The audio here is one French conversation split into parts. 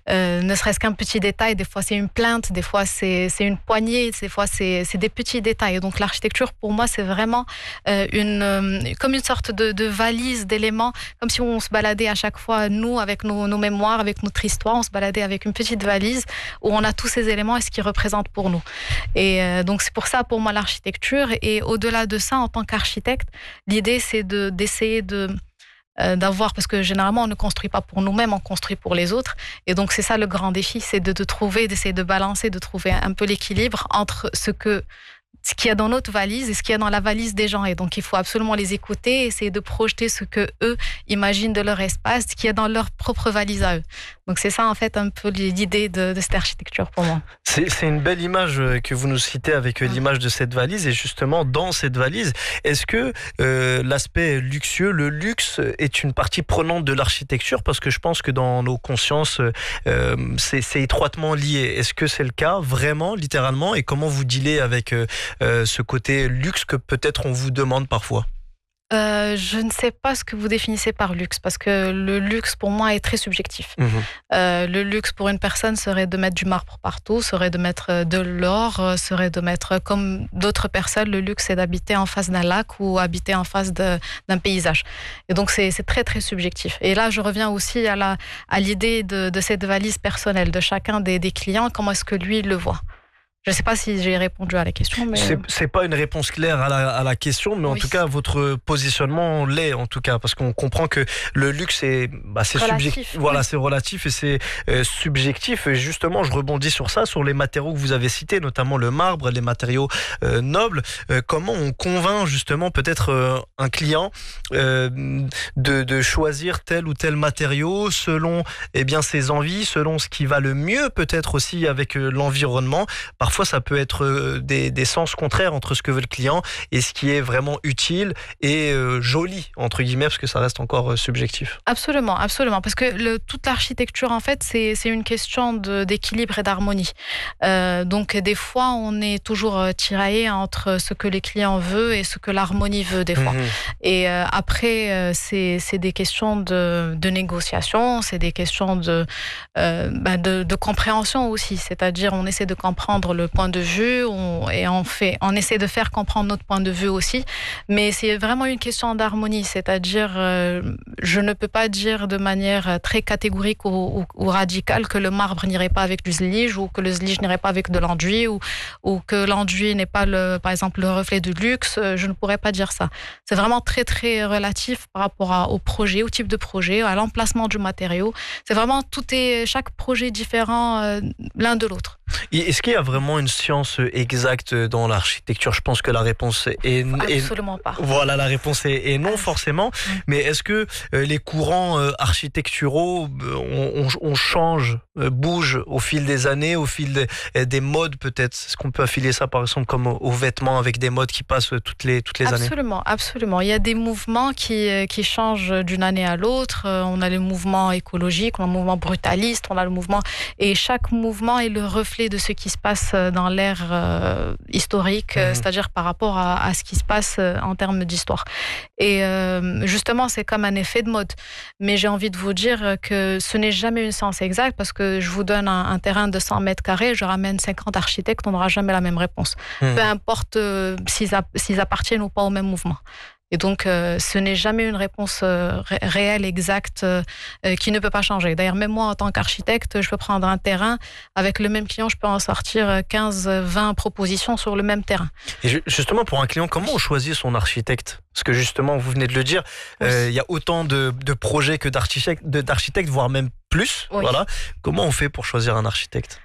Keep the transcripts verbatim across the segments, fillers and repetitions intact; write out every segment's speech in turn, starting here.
euh, ne serait-ce qu'un petit détail. Des fois, c'est une plainte, des fois, c'est, c'est une poignée, des fois, c'est, c'est des petits détails. Et donc, l'architecture, pour moi, c'est vraiment euh, une, euh, comme une sorte de, de valise d'éléments, comme si on se baladait à chaque fois, nous, avec nos, nos mémoires, avec notre histoire, on se baladait avec une petite valise où on a tous ces éléments et ce qu'ils représentent pour nous. Et euh, donc, c'est pour ça, pour moi, l'architecture. Et au-delà de ça, en tant qu'architecte, l'idée, c'est de, d'essayer de... d'avoir, parce que généralement on ne construit pas pour nous-mêmes, on construit pour les autres, et donc c'est ça le grand défi, c'est de, de trouver, d'essayer de balancer, de trouver un peu l'équilibre entre ce que ce qu'il y a dans notre valise et ce qu'il y a dans la valise des gens. Et donc, il faut absolument les écouter, essayer de projeter ce que eux imaginent de leur espace, ce qu'il y a dans leur propre valise à eux. Donc, c'est ça, en fait, un peu l'idée de, de cette architecture pour moi. C'est, c'est une belle image que vous nous citez avec l'image de cette valise. Et justement, dans cette valise, est-ce que euh, l'aspect luxueux, le luxe, est une partie prenante de l'architecture? Parce que je pense que dans nos consciences, euh, c'est, c'est étroitement lié. Est-ce que c'est le cas, vraiment, littéralement? Et comment vous dealez avec euh, Euh, ce côté luxe que peut-être on vous demande parfois? Euh, je ne sais pas ce que vous définissez par luxe, parce que le luxe pour moi est très subjectif. Mmh. Euh, le luxe pour une personne serait de mettre du marbre partout, serait de mettre de l'or, serait de mettre, comme d'autres personnes, le luxe c'est d'habiter en face d'un lac ou habiter en face de, d'un paysage. Et donc c'est, c'est très très subjectif. Et là je reviens aussi à, la, à l'idée de, de cette valise personnelle de chacun des, des clients, comment est-ce que lui il le voit. Je ne sais pas si j'ai répondu à la question. Mais... C'est, c'est pas une réponse claire à la, à la question, mais en oui. tout cas, votre positionnement l'est, en tout cas, parce qu'on comprend que le luxe, est, bah, c'est subjectif. Voilà, oui. c'est relatif et c'est euh, subjectif. Et justement, je rebondis sur ça, sur les matériaux que vous avez cités, notamment le marbre, les matériaux euh, nobles. Euh, comment on convainc justement peut-être euh, un client euh, de, de choisir tel ou tel matériau selon eh bien, ses envies, selon ce qui va le mieux, peut-être aussi avec euh, l'environnement. Par Parfois, ça peut être des, des sens contraires entre ce que veut le client et ce qui est vraiment utile et euh, joli, entre guillemets, parce que ça reste encore euh, subjectif. Absolument, absolument. Parce que le, toute l'architecture, en fait, c'est, c'est une question de, d'équilibre et d'harmonie. Euh, donc, des fois, on est toujours tiraillé entre ce que les clients veulent et ce que l'harmonie veut, des fois. Mmh. Et euh, après, euh, c'est, c'est des questions de, de négociation, c'est des questions de, euh, bah de, de compréhension aussi. C'est-à-dire, on essaie de comprendre le point de vue on, et on, fait, on essaie de faire comprendre notre point de vue aussi, mais c'est vraiment une question d'harmonie, c'est-à-dire euh, je ne peux pas dire de manière très catégorique ou, ou, ou radicale que le marbre n'irait pas avec du zlige ou que le zlige n'irait pas avec de l'enduit ou, ou que l'enduit n'est pas le, par exemple le reflet du luxe, je ne pourrais pas dire ça. C'est vraiment très très relatif par rapport à, au projet, au type de projet, à l'emplacement du matériau. C'est vraiment tout est, chaque projet est différent euh, l'un de l'autre. Est-ce qu'il y a vraiment une science exacte dans l'architecture? Je pense que la réponse est... Absolument est, pas. Voilà, la réponse est, est non, forcément. Mmh. Mais est-ce que euh, les courants euh, architecturaux, on, on, on change, euh, bougent au fil des années, au fil des, des modes peut-être? Est-ce qu'on peut affilier ça par exemple comme aux vêtements avec des modes qui passent toutes les, toutes les années? Absolument, absolument. Il y a des mouvements qui, qui changent d'une année à l'autre. On a le mouvement écologique, on a le mouvement brutaliste, on a le mouvement... Et chaque mouvement est le reflet de ce qui se passe dans l'ère euh, historique, mmh. c'est-à-dire par rapport à, à ce qui se passe en termes d'histoire. Et euh, justement, c'est comme un effet de mode. Mais j'ai envie de vous dire que ce n'est jamais une science exacte parce que je vous donne un, un terrain de cent mètres carrés, je ramène cinquante architectes, on n'aura jamais la même réponse. Mmh. Peu importe euh, s'ils, a, s'ils appartiennent ou pas au même mouvement. Et donc, euh, ce n'est jamais une réponse euh, ré- réelle, exacte, euh, qui ne peut pas changer. D'ailleurs, même moi, en tant qu'architecte, je peux prendre un terrain. Avec le même client, je peux en sortir quinze, vingt propositions sur le même terrain. Et justement, pour un client, comment on choisit son architecte? Parce que justement, vous venez de le dire, il oui. euh, y a autant de, de projets que d'architectes, de, d'architectes, voire même plus. Oui. Voilà. Comment on fait pour choisir un architecte?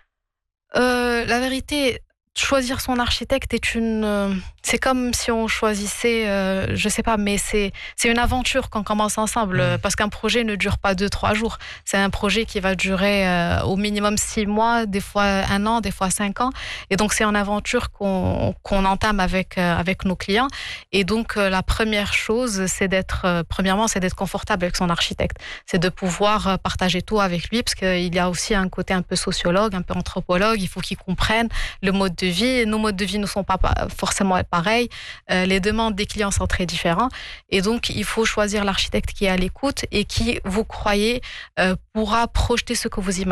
euh, La vérité... Choisir son architecte est une... Euh, c'est comme si on choisissait, euh, je sais pas, mais c'est, c'est une aventure qu'on commence ensemble, mmh. parce qu'un projet ne dure pas deux, trois jours. C'est un projet qui va durer euh, au minimum six mois, des fois un an, des fois cinq ans. Et donc, c'est une aventure qu'on, qu'on entame avec, euh, avec nos clients. Et donc, euh, la première chose, c'est d'être, euh, premièrement, c'est d'être confortable avec son architecte. C'est de pouvoir partager tout avec lui, parce qu'il y a aussi un côté un peu sociologue, un peu anthropologue. Il faut qu'il comprenne le mode de vie. Nos modes de vie ne sont pas forcément pareils. Euh, les demandes des clients sont très différentes. Et donc, il faut choisir l'architecte qui est à l'écoute et qui, vous croyez, euh, pourra projeter ce que vous imaginez.